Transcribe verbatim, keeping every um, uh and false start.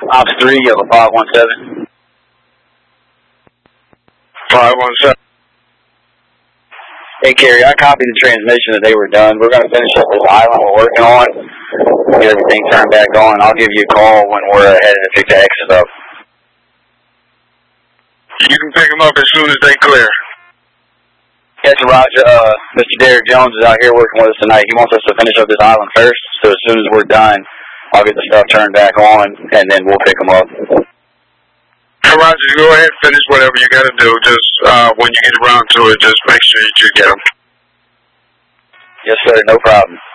Ops three, you have a five one seven. five one seven. Hey, Kerry, I copied the transmission that they were done. We're going to finish up this island we're working on. Get everything turned back on. I'll give you a call when we're headed to pick the exit up. You can pick them up as soon as they clear. Yes, Roger. Uh, Mister Derek Jones is out here working with us tonight. He wants us to finish up this island first, so as soon as we're done, I'll get the stuff turned back on, and then we'll pick them up. Hey, Roger, go ahead and finish whatever you got to do. Just uh, when you get around to it, just make sure you get them. Yes, sir. No problem.